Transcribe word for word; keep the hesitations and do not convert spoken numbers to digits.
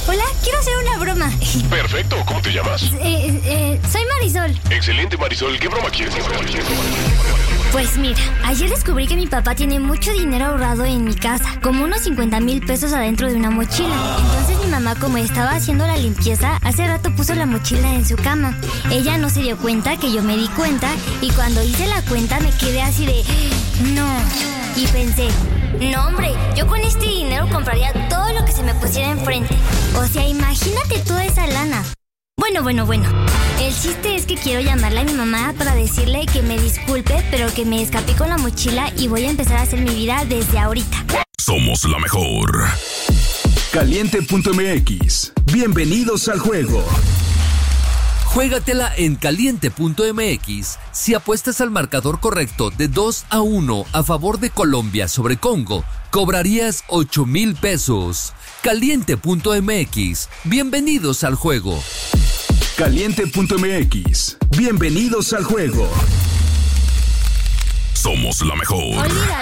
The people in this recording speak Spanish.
Hola, quiero hacer una broma. Perfecto, ¿cómo te llamas? Eh, eh, soy Marisol. Excelente, Marisol. ¿Qué broma quieres hacer? Pues mira, ayer descubrí que mi papá tiene mucho dinero ahorrado en mi casa, como unos cincuenta mil pesos adentro de una mochila. Entonces mi mamá, como estaba haciendo la limpieza, hace rato puso la mochila en su cama. Ella no se dio cuenta que yo me di cuenta, y cuando hice la cuenta me quedé así de... no. Y pensé, no hombre, yo con este dinero compraría todo lo que se me pusiera enfrente. O sea, imagínate toda esa lana. Bueno, bueno, bueno. El chiste es que quiero llamarle a mi mamá para decirle que me disculpe, pero que me escapé con la mochila y voy a empezar a hacer mi vida desde ahorita. Somos la mejor. Caliente punto m x. Bienvenidos al juego. Juégatela en Caliente punto m x. Si apuestas al marcador correcto de dos a uno a favor de Colombia sobre Congo, cobrarías ocho mil pesos. Caliente punto m x. Bienvenidos al juego. Caliente punto m x. Bienvenidos al juego. Somos la mejor. Olvídalo.